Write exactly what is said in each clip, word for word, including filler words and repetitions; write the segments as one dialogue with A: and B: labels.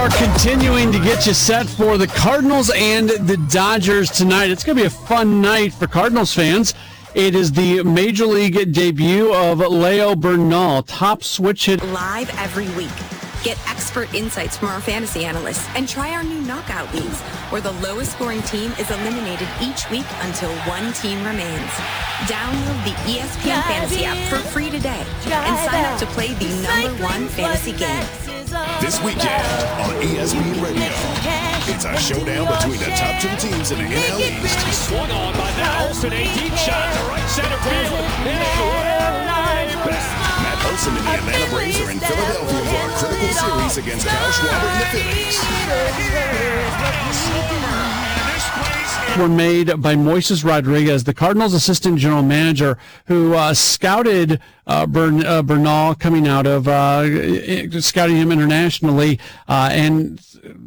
A: are continuing to get you set for the Cardinals and the Dodgers tonight. It's going to be a fun night for Cardinals fans. It is the Major League debut of Leo Bernal, top switch hit.
B: Live every week. Get expert insights from our fantasy analysts and try our new knockout leagues, where the lowest scoring team is eliminated each week until one team remains. Download the E S P N Fantasy app for free today and sign up to play the number one fantasy game.
C: This weekend on E S P N Radio, it's a showdown between the top two teams in the N L East.
D: Swung on by that Olsen, a deep shot to right center field. And it way back.
C: Matt Olson and the Atlanta Braves are in Philadelphia for a critical series against Kyle Schwarber and the Phillies.
A: Were made by Moises Rodriguez, the Cardinals' assistant general manager, who uh, scouted uh, Bern, uh, Bernal coming out of uh, scouting him internationally, uh, and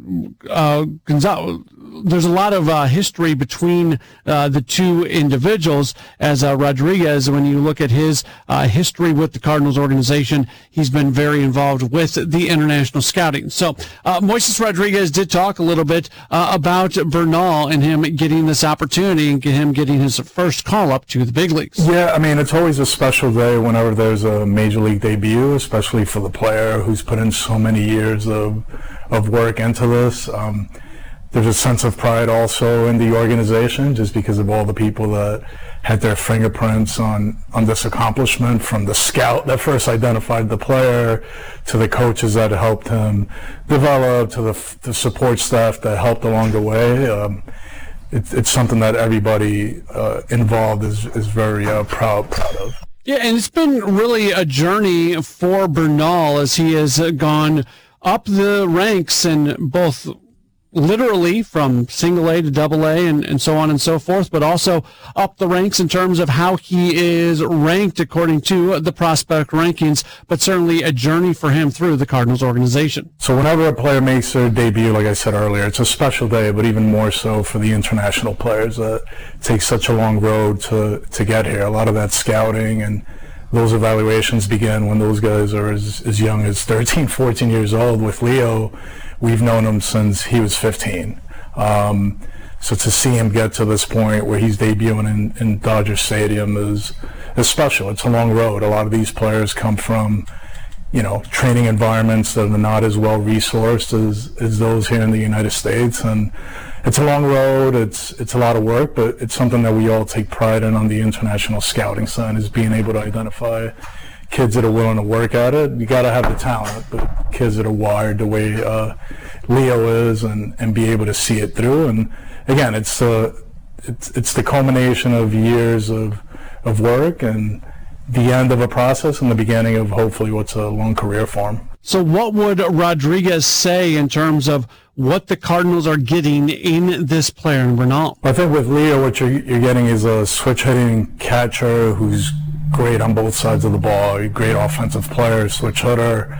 A: uh, Gonzalo. There's a lot of uh, history between uh, the two individuals, as uh, Rodriguez, when you look at his uh, history with the Cardinals organization, he's been very involved with the international scouting. So uh, Moises Rodriguez did talk a little bit uh, about Bernal and him getting this opportunity and him getting his first call up to the big leagues.
E: Yeah, I mean, it's always a special day whenever there's a major league debut, especially for the player who's put in so many years of, of work into this. Um, There's a sense of pride also in the organization, just because of all the people that had their fingerprints on, on this accomplishment, from the scout that first identified the player to the coaches that helped him develop to the, the support staff that helped along the way. Um, it, it's something that everybody uh, involved is, is very uh, proud, proud of.
A: Yeah, and it's been really a journey for Bernal as he has gone up the ranks in both literally from single A to double A and, and so on and so forth, but also up the ranks in terms of how he is ranked according to the prospect rankings, but certainly a journey for him through the Cardinals organization.
E: So whenever a player makes their debut, like I said earlier, it's a special day, but even more so for the international players that take such a long road to, to get here. A lot of that scouting and those evaluations begin when those guys are as, as young as thirteen, fourteen years old. With Leo, we've known him since he was fifteen. Um, so to see him get to this point where he's debuting in, in Dodger Stadium is, is special. It's a long road. A lot of these players come from, you know, training environments that are not as well resourced as, as those here in the United States. And it's a long road. It's it's a lot of work, but it's something that we all take pride in on the international scouting side, is being able to identify kids that are willing to work at it. You got to have the talent, but kids that are wired the way uh, Leo is, and, and be able to see it through. And again, it's uh, it's it's the culmination of years of of work and the end of a process and the beginning of hopefully what's a long career for him.
A: So what would Rodriguez say in terms of what the Cardinals are getting in this player in Bernal?
E: I think with Leo, what you're, you're getting is a switch-hitting catcher who's great on both sides of the ball, a great offensive player, switch hitter,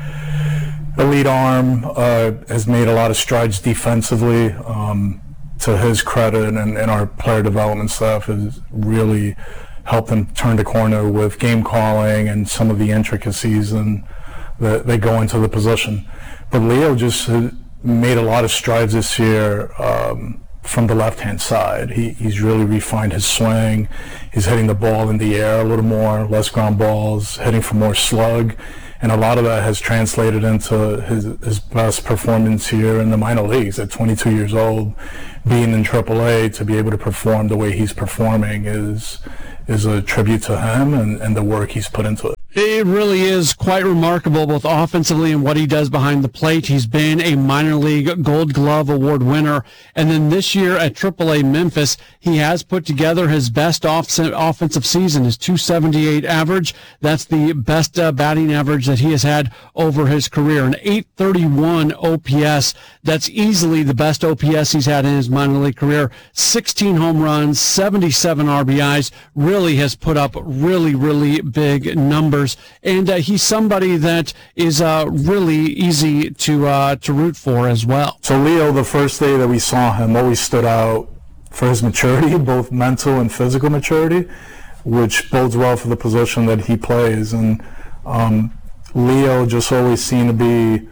E: elite arm, uh, has made a lot of strides defensively. Um, to his credit, and, and our player development staff has really helped him turn the corner with game calling and some of the intricacies and that they go into the position. But Leo just made a lot of strides this year um, from the left-hand side. He, he's really refined his swing. He's hitting the ball in the air a little more, less ground balls, hitting for more slug. And a lot of that has translated into his, his best performance here in the minor leagues. At twenty-two years old, being in triple A, to be able to perform the way he's performing is is a tribute to him and, and the work he's put into it.
A: It really is quite remarkable, both offensively and what he does behind the plate. He's been a minor league Gold Glove Award winner. And then this year at triple A Memphis, he has put together his best off- offensive season, his two seventy-eight average. That's the best uh, batting average that he has had over his career. An eight thirty-one O P S. That's easily the best O P S he's had in his minor league career. sixteen home runs, seventy-seven R B Is. Really has put up really, really big numbers. And uh, he's somebody that is uh, really easy to uh, to root for as well.
E: So Leo, the first day that we saw him, always stood out for his maturity, both mental and physical maturity, which bodes well for the position that he plays. And um, Leo just always seemed to be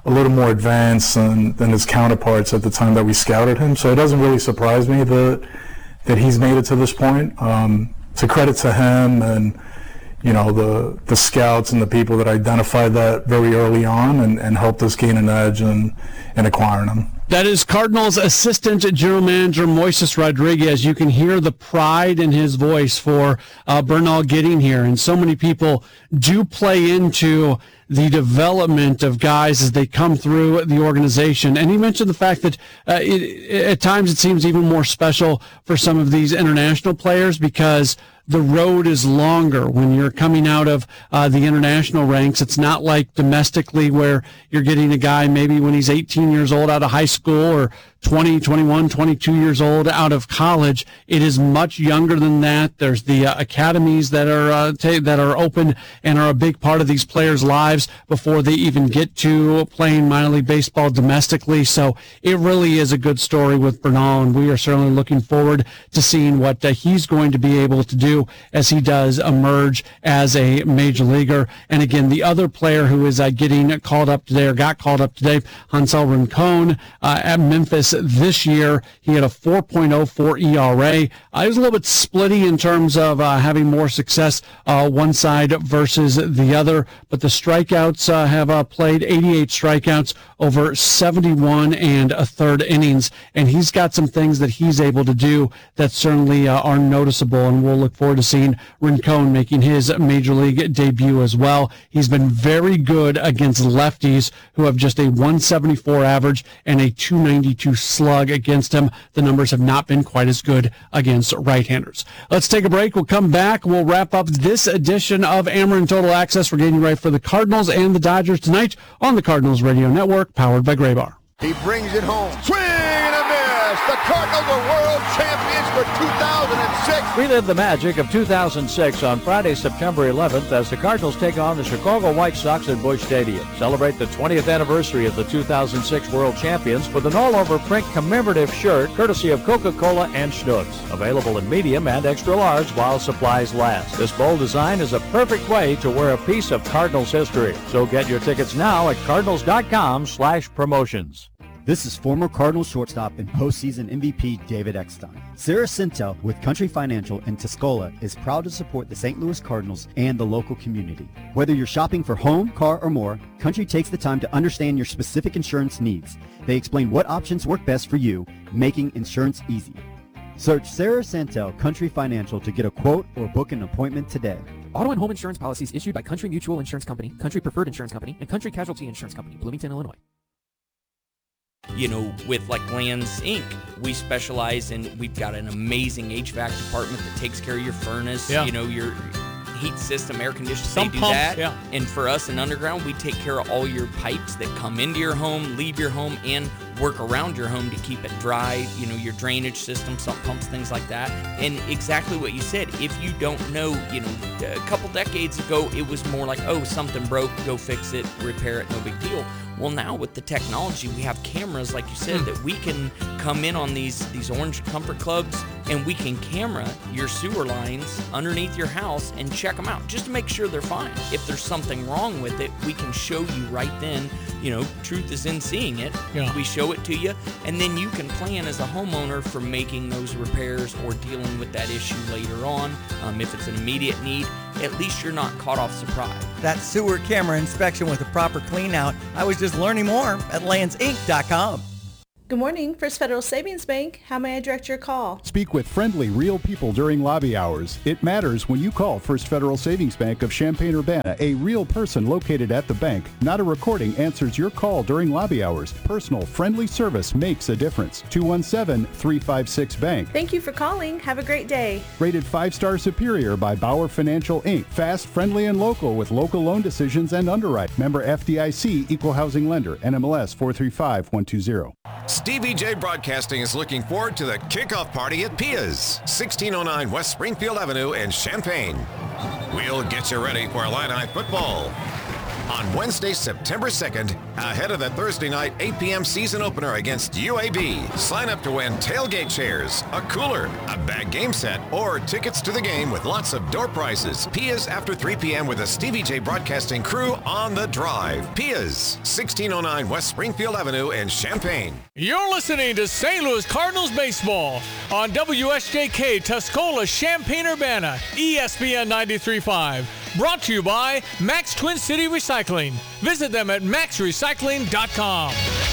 E: a little more advanced than, than his counterparts at the time that we scouted him. So it doesn't really surprise me that that he's made it to this point. Um, to credit to him and, you know, the the scouts and the people that identified that very early on and, and helped us gain an edge in, in acquiring him.
A: That is Cardinals assistant general manager Moises Rodriguez. You can hear the pride in his voice for uh, Bernal getting here. And so many people do play into the development of guys as they come through the organization. And he mentioned the fact that uh, it, it, at times it seems even more special for some of these international players because the road is longer when you're coming out of uh, the international ranks. It's not like domestically where you're getting a guy maybe when he's eighteen years old out of high school or twenty, twenty-one, twenty-two years old out of college. It is much younger than that. There's the uh, academies that are uh, t- that are open and are a big part of these players' lives before they even get to playing minor league baseball domestically. So it really is a good story with Bernal, and we are certainly looking forward to seeing what uh, he's going to be able to do as he does emerge as a major leaguer. And again, the other player who is uh, getting called up today or got called up today, Hansel Rincon uh, at Memphis this year. He had a four point oh four E R A. Uh, he was a little bit splitty in terms of uh, having more success uh, one side versus the other, but the strikeouts uh, have uh, played eighty-eight strikeouts over seventy-one and a third innings, and he's got some things that he's able to do that certainly uh, are noticeable, and we'll look forward to seeing Rincon making his major league debut as well. He's been very good against lefties who have just a one seventy-four average and a two ninety-two slug against him. The numbers have not been quite as good against right-handers. Let's take a break. We'll come back. We'll wrap up this edition of Ameren Total Access. We're getting right for the Cardinals and the Dodgers tonight on the Cardinals Radio Network, powered by Graybar.
F: He brings it home. Swing and a miss. The Cardinals are world champions for two thousand six.
G: Relive the magic of two thousand six on Friday, September eleventh, as the Cardinals take on the Chicago White Sox at Busch Stadium. Celebrate the twentieth anniversary of the two thousand six world champions with an all-over print commemorative shirt courtesy of Coca-Cola and Schnucks. Available in medium and extra large while supplies last. This bold design is a perfect way to wear a piece of Cardinals history. So get your tickets now at cardinals.com slash promotions.
H: This is former Cardinals shortstop and postseason M V P David Eckstein. Sarah Sintel with Country Financial in Tuscola is proud to support the Saint Louis Cardinals and the local community. Whether you're shopping for home, car, or more, Country takes the time to understand your specific insurance needs. They explain what options work best for you, making insurance easy. Search Sarah Sintel Country Financial to get a quote or book an appointment today.
I: Auto and home insurance policies issued by Country Mutual Insurance Company, Country Preferred Insurance Company, and Country Casualty Insurance Company, Bloomington, Illinois.
J: You know, with like Lands Incorporated, we specialize in, we've got an amazing H V A C department that takes care of your furnace, yeah. you know, your heat system, air conditioning, Some they do pumps, that. Yeah. And for us in Underground, we take care of all your pipes that come into your home, leave your home, and work around your home to keep it dry, you know, your drainage system, sump pumps, things like that. And exactly what you said, if you don't know, you know, a couple decades ago, it was more like, oh, something broke, go fix it, repair it, no big deal. Well, now with the technology, we have cameras, like you said, that we can come in on these, these Orange Comfort Clubs, and we can camera your sewer lines underneath your house and check them out just to make sure they're fine. If there's something wrong with it, we can show you right then. You know, truth is in seeing it. Yeah. We show it to you, and then you can plan as a homeowner for making those repairs or dealing with that issue later on. Um, if it's an immediate need, at least you're not caught off surprise.
K: That sewer camera inspection with a proper clean out. I was just learning more at lands inc dot com.
L: Good morning, First Federal Savings Bank. How may I direct your call?
M: Speak with friendly, real people during lobby hours. It matters when you call First Federal Savings Bank of Champaign-Urbana. A real person located at the bank, not a recording, answers your call during lobby hours. Personal, friendly service makes a difference. two one seven, three five six, bank.
L: Thank you for calling. Have a great day.
M: Rated five-star superior by Bauer Financial, Incorporated. Fast, friendly, and local with local loan decisions and underwrite. Member F D I C, Equal Housing Lender, N M L S four three five one two zero.
C: Stevie J Broadcasting is looking forward to the kickoff party at Pia's, sixteen oh nine West Springfield Avenue in Champaign. We'll get you ready for Illini football.
N: on Wednesday, September second, ahead of the Thursday night eight p.m. season opener against U A B. Sign up to win tailgate chairs, a cooler, a bag game set, or tickets to the game with lots of door prizes. Pia's after three p.m. with the Stevie J Broadcasting crew on the drive. Pia's, sixteen oh nine West Springfield Avenue in Champaign.
D: You're listening to Saint Louis Cardinals baseball on W S J K Tuscola, Champaign-Urbana, E S P N ninety-three point five. Brought to you by Max Twin City Recycling. Visit them at max recycling dot com.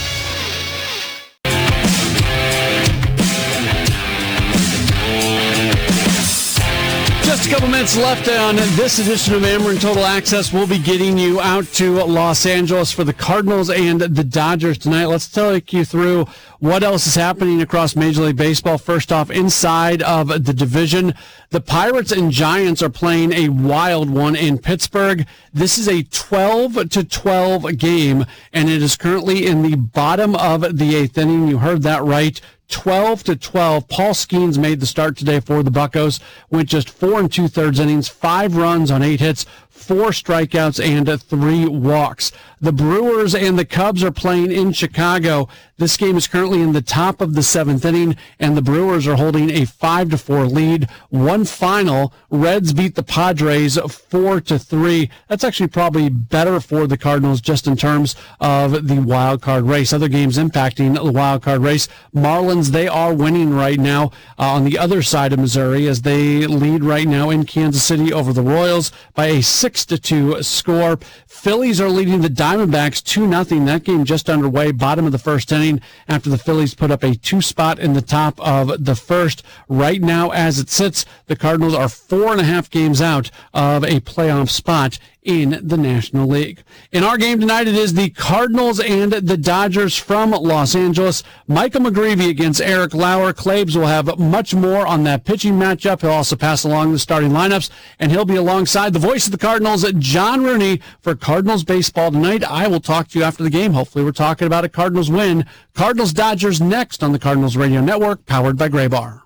A: Just a couple minutes left on this edition of Ameren Total Access. We'll be getting you out to Los Angeles for the Cardinals and the Dodgers tonight. Let's take you through what else is happening across Major League Baseball. First off, inside of the division, the Pirates and Giants are playing a wild one in Pittsburgh. This is a twelve to twelve game, and it is currently in the bottom of the eighth inning. You heard that right. twelve to twelve. Paul Skeens made the start today for the Buccos. Went just four and two-thirds innings, five runs on eight hits, four strikeouts, and three walks. The Brewers and the Cubs are playing in Chicago. This game is currently in the top of the seventh inning, and the Brewers are holding a five to four lead. One final, Reds beat the Padres four to three. That's actually probably better for the Cardinals just in terms of the wild card race. Other games impacting the wild card race. Marlins, they are winning right now uh, on the other side of Missouri as they lead right now in Kansas City over the Royals by a six to two score. Phillies are leading the Diamondbacks two nothing. That game just underway, bottom of the first inning, after the Phillies put up a two spot in the top of the first. Right now, as it sits, the Cardinals are four and a half games out of a playoff spot in the National League. In our game tonight, it is the Cardinals and the Dodgers from Los Angeles. Michael McGreevy against Eric Lauer. Claibs will have much more on that pitching matchup. He'll also pass along the starting lineups, and he'll be alongside the voice of the Cardinals, John Rooney, for Cardinals baseball tonight. I will talk to you after the game. Hopefully we're talking about a Cardinals win. Cardinals-Dodgers next on the Cardinals Radio Network, powered by Gray Bar.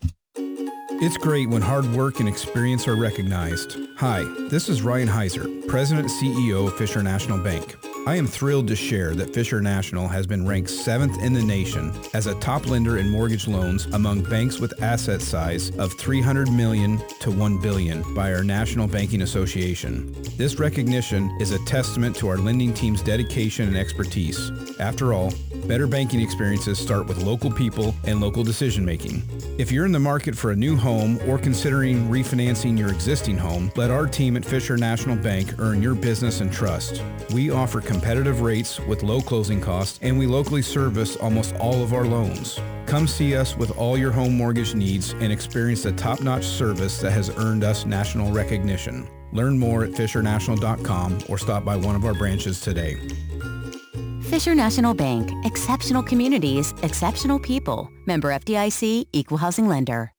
O: It's great when hard work and experience are recognized. Hi, this is Ryan Heiser, President and C E O of Fisher National Bank. I am thrilled to share that Fisher National has been ranked seventh in the nation as a top lender in mortgage loans among banks with asset size of three hundred million dollars to one billion dollars by our National Banking Association. This recognition is a testament to our lending team's dedication and expertise. After all, better banking experiences start with local people and local decision making. If you're in the market for a new home or considering refinancing your existing home, let our team at Fisher National Bank earn your business and trust. We offer competitive rates with low closing costs, and we locally service almost all of our loans. Come see us with all your home mortgage needs and experience the top-notch service that has earned us national recognition. Learn more at fisher national dot com or stop by one of our branches today.
P: Fisher National Bank. Exceptional communities, exceptional people. Member F D I C, Equal Housing Lender.